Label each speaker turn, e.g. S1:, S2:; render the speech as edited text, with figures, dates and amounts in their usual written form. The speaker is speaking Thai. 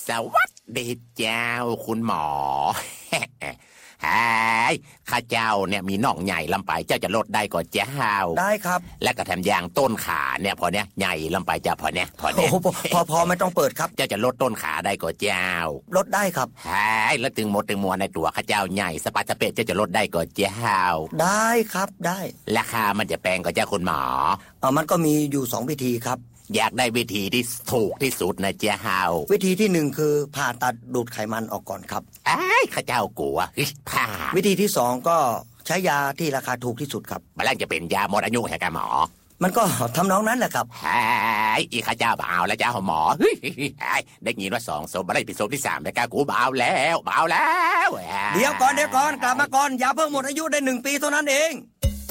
S1: สวัสดีเจ้าคุณหมอ ฮายข้าเจ้าเนี่ยมีน่องใหญ่ลำไปเจ้าจะลดได้ก่อนเจ้า
S2: ได้ครับ
S1: และก็แถมยางต้นขาเนี่ยพอเนี้ยใหญ่ลำไปเจ้าพอเนี้ย
S2: พอไม่ต้องเปิดครับ
S1: เจ้าจะลดต้นขาได้ก่อนเจ้า
S2: ลดได้ครับ
S1: ฮายแล้วตึงหมดตึงมวลในตัวข้าเจ้าใหญ่สปาสเปดเจ้าจะลดได้ก่อนเจ้า
S2: ได้ครับได้
S1: ราคามันจะแพงกว่าเจ้าคุณหมอ
S2: มันก็มีอยู่2วิธีครับ
S1: อยากได้วิธีที่ถูกที่สุดนะเจ้า
S2: วิธีที่1คือผ่าตัดดูดไขมันออกก่อนครับ
S1: ข้าเจ้ากลัวผ่า
S2: วิธีที่2ก็ใช้ยาที่ราคาถูกที่สุดครับ
S1: มันแล้วจะเป็นยาหมดอายุให้กันหมอ
S2: มันก็ทำนองนั้นแหละครับ
S1: อีข้าเจ้าบ่าวแล้วเจ้าหมอได้ยินว่า2ศพมาได้เป็นศพที่3แล้วกูบ่าวแล้ว
S2: เดี๋ยวก่อนกลับมาก่อนอย่าเพิ่งหมดอายุได้1 ปีเท่านั้นเอง